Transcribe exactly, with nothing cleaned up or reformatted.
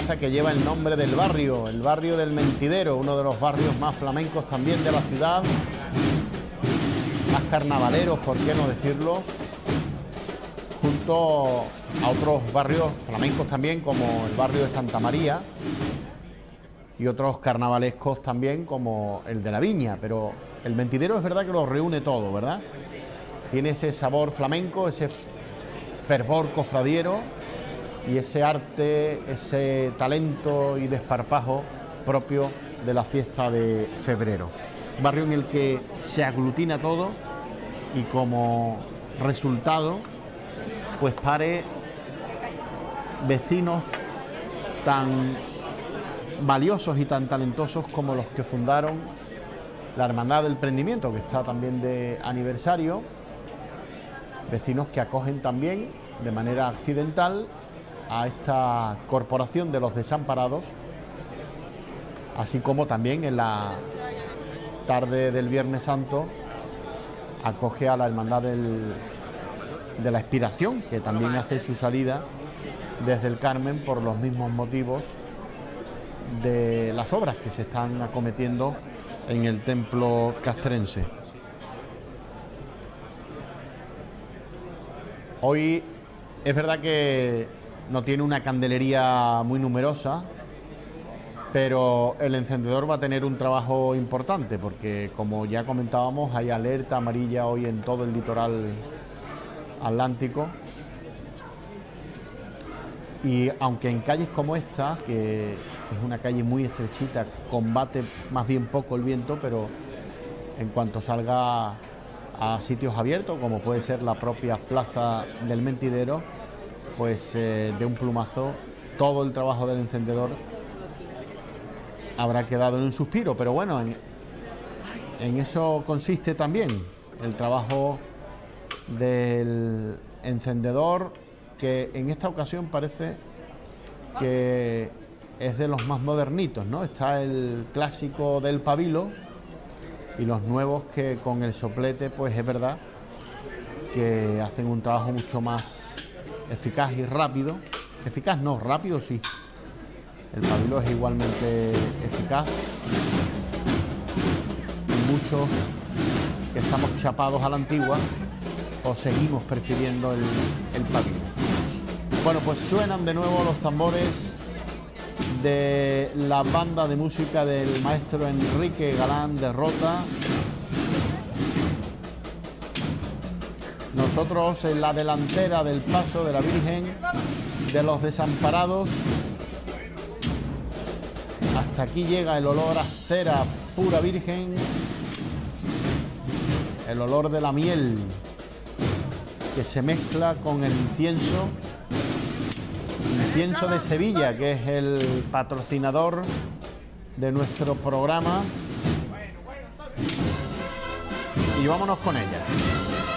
plaza que lleva el nombre del barrio, el barrio del Mentidero, uno de los barrios más flamencos también de la ciudad, más carnavaleros, por qué no decirlo, junto a otros barrios flamencos también, como el barrio de Santa María, y otros carnavalescos también, como el de la Viña. Pero el Mentidero es verdad que lo reúne todo, ¿verdad? Tiene ese sabor flamenco, ese fervor cofradiero y ese arte, ese talento y desparpajo propio de la fiesta de febrero. Un barrio en el que se aglutina todo y como resultado pues pare vecinos tan valiosos y tan talentosos como los que fundaron la Hermandad del Prendimiento, que está también de aniversario, vecinos que acogen también de manera accidental a esta corporación de los desamparados, así como también en la tarde del Viernes Santo acoge a la Hermandad del, de la Expiración, que también hace su salida desde el Carmen por los mismos motivos de las obras que se están acometiendo en el templo castrense. Hoy es verdad que no tiene una candelería muy numerosa, pero el encendedor va a tener un trabajo importante, porque como ya comentábamos, hay alerta amarilla hoy en todo el litoral atlántico. Y aunque en calles como esta, que es una calle muy estrechita, combate más bien poco el viento, pero en cuanto salga a sitios abiertos, como puede ser la propia plaza del Mentidero, pues eh, de un plumazo todo el trabajo del encendedor habrá quedado en un suspiro. Pero bueno, en, en eso consiste también el trabajo del encendedor, que en esta ocasión parece que es de los más modernitos, ¿no? Está el clásico del pabilo y los nuevos que con el soplete, pues es verdad que hacen un trabajo mucho más eficaz y rápido. Eficaz no, rápido sí. El pabilo es igualmente eficaz. Y muchos que estamos chapados a la antigua o seguimos prefiriendo el, el pabilo. Bueno, pues suenan de nuevo los tambores de la banda de música del maestro Enrique Galán de Rota. Nosotros en la delantera del paso de la Virgen de los Desamparados. Hasta aquí llega el olor a cera pura virgen, el olor de la miel que se mezcla con el incienso, incienso de Sevilla, que es el patrocinador de nuestro programa. Y vámonos con ella.